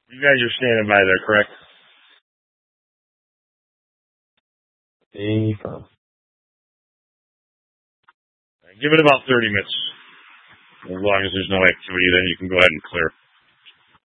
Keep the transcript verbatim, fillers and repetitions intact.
You guys are standing by there, correct? Stay firm. Give it about thirty minutes. As long as there's no activity, then you can go ahead and clear.